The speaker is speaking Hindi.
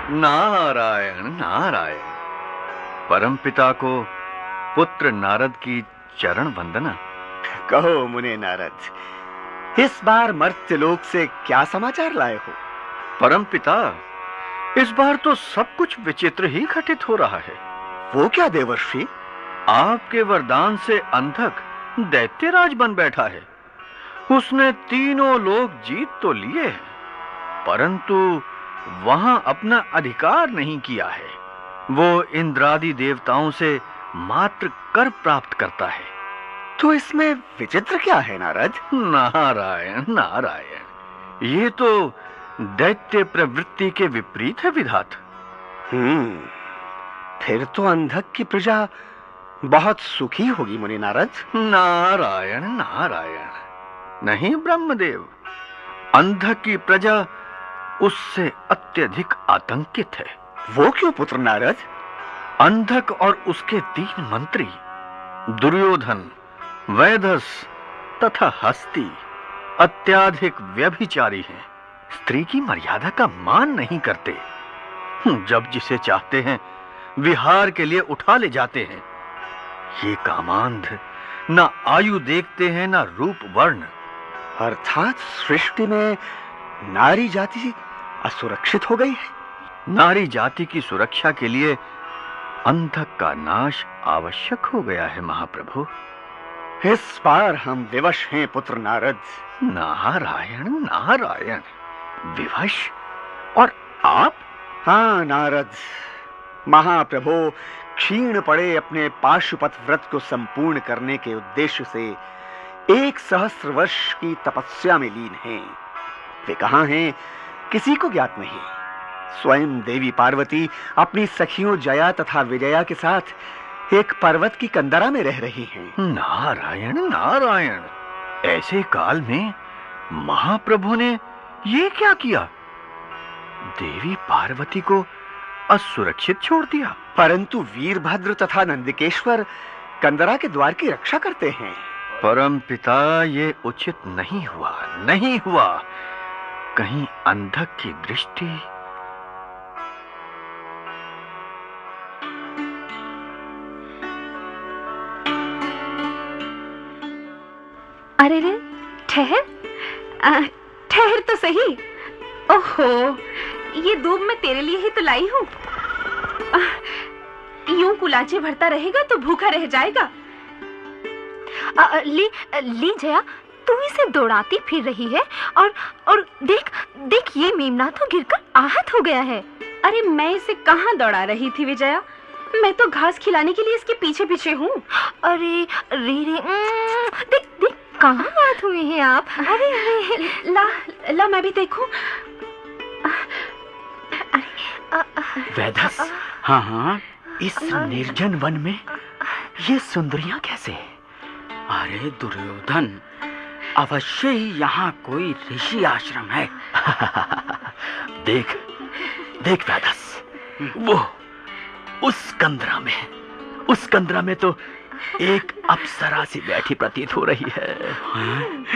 नारायण नारायण। परमपिता को पुत्र नारद की चरण वंदना। कहो मुने नारद, इस बार मर्त्यलोक से क्या समाचार लाए हो? परमपिता, इस बार तो सब कुछ विचित्र ही घटित हो रहा है। वो क्या देवर्षि? आपके वरदान से अंधक दैत्यराज बन बैठा है। उसने तीनों लोक जीत तो लिए हैं, परंतु वहां अपना अधिकार नहीं किया है। वो इंद्रादि देवताओं से मात्र कर प्राप्त करता है। तो इसमें विचित्र क्या है नारद? नारायण नारायण, ये तो दैत्य प्रवृत्ति के विपरीत है विधात। फिर तो अंधक की प्रजा बहुत सुखी होगी मुनि नारद। नारायण नारायण, नहीं ब्रह्मदेव, अंधक की प्रजा उससे अत्यधिक आतंकित है। वो क्यों पुत्र नारद? अंधक और उसके 3 मंत्री दुर्योधन, वैदस तथा हस्ती अत्याधिक व्यभिचारी हैं। स्त्री की मर्यादा का मान नहीं करते। जब जिसे चाहते हैं विहार के लिए उठा ले जाते हैं। ये कामांध ना आयु देखते हैं ना रूप वर्ण। अर्थात सृष्टि में नारी जाति असुरक्षित हो गई है। नारी जाति की सुरक्षा के लिए अंधक का नाश आवश्यक हो गया है महाप्रभु। इस बार हम विवश हैं पुत्र नारद। नारायण नारायण, विवश? और आप? हाँ नारद, महाप्रभु क्षीण पड़े अपने पाशुपत व्रत को संपूर्ण करने के उद्देश्य से 1 सहस्र वर्ष की तपस्या में लीन हैं। वे कहां हैं किसी को ज्ञात नहीं। स्वयं देवी पार्वती अपनी सखियों जया तथा विजया के साथ एक पर्वत की कंदरा में रह रही हैं। नारायण नारायण, ऐसे काल में महाप्रभु ने ये क्या किया? देवी पार्वती को असुरक्षित छोड़ दिया। परंतु वीरभद्र तथा नंदिकेश्वर कंदरा के द्वार की रक्षा करते हैं। परम पिता, ये उचित नहीं हुआ, नहीं हुआ। कहीं अंधक की दृष्टि। अरे रे, ठहर, ठहर तो सही। ओहो, ये दूब मैं तेरे लिए ही तो लाई हूँ। यूं कुलाचे भरता रहेगा तो भूखा रह जाएगा। ली जया, तू इसे दौड़ाती फिर रही है और देख देख, ये मेमना तो गिरकर आहत हो गया है। अरे मैं इसे कहाँ दौड़ा रही थी विजया? मैं तो घास खिलाने के लिए इसके पीछे पीछे हूँ। अरे रे रे, देख देख कहाँ आहत हुए हैं आप। अरे अरे, ला मैं भी देखूं। वैदस, हाँ, इस निर्जन वन में ये सुंदरियां कैसे? अरे दुर्योधन, अवश्य ही यहाँ कोई ऋषि आश्रम है। देख देख वैदस, वो उस कंदरा में तो एक अप्सरा सी बैठी प्रतीत हो रही है।